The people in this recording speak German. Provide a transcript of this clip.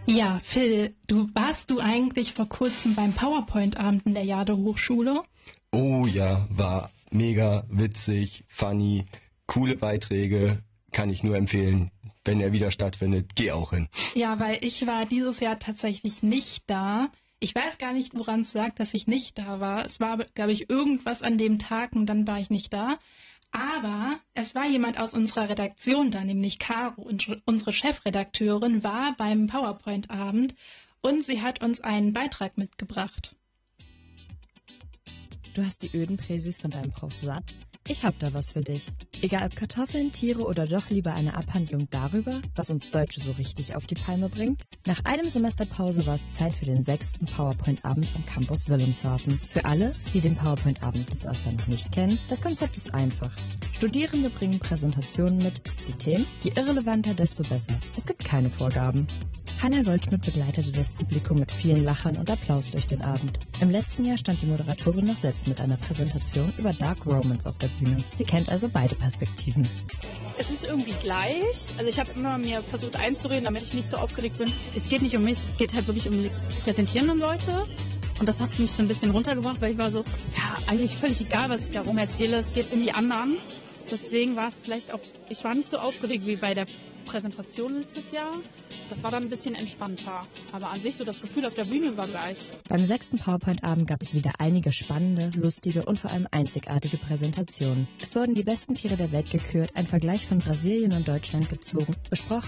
Ja, Phil, warst du eigentlich vor kurzem beim PowerPoint-Abend in der Jade-Hochschule? Oh ja, war mega witzig, funny, coole Beiträge, kann ich nur empfehlen. Wenn er wieder stattfindet, geh auch hin. Ja, weil ich war dieses Jahr tatsächlich nicht da. Ich weiß gar nicht, woran es lag, dass ich nicht da war. Es war, glaube ich, irgendwas an dem Tag und dann war ich nicht da. Aber es war jemand aus unserer Redaktion da, nämlich Caro, unsere Chefredakteurin, war beim PowerPoint-Abend und sie hat uns einen Beitrag mitgebracht. Du hast die öden Präsis von deinem Prof satt? Ich hab da was für dich. Egal ob Kartoffeln, Tiere oder doch lieber eine Abhandlung darüber, was uns Deutsche so richtig auf die Palme bringt. Nach einem Semester Pause war es Zeit für den 6. PowerPoint-Abend am Campus Wilhelmshaven. Für alle, die den PowerPoint-Abend des Öfteren noch nicht kennen, das Konzept ist einfach. Studierende bringen Präsentationen mit. Die Themen? Je irrelevanter, desto besser. Es gibt keine Vorgaben. Hannah Goldschmidt begleitete das Publikum mit vielen Lachern und Applaus durch den Abend. Im letzten Jahr stand die Moderatorin noch selbst mit einer Präsentation über Dark Romance auf der Bühne. Sie kennt also beide Perspektiven. Es ist irgendwie gleich. Also ich habe immer mir versucht einzureden, damit ich nicht so aufgeregt bin. Es geht nicht um mich, es geht halt wirklich um die präsentierenden Leute. Und das hat mich so ein bisschen runtergebracht, weil ich war so, ja, eigentlich völlig egal, was ich darum erzähle. Es geht um die anderen. Deswegen war es vielleicht auch, ich war nicht so aufgeregt wie bei der Präsentation letztes Jahr. Das war dann ein bisschen entspannter. Aber an sich so das Gefühl auf der Bühne war gleich. Beim 6. PowerPoint-Abend gab es wieder einige spannende, lustige und vor allem einzigartige Präsentationen. Es wurden die besten Tiere der Welt gekürt, ein Vergleich von Brasilien und Deutschland gezogen, besprochen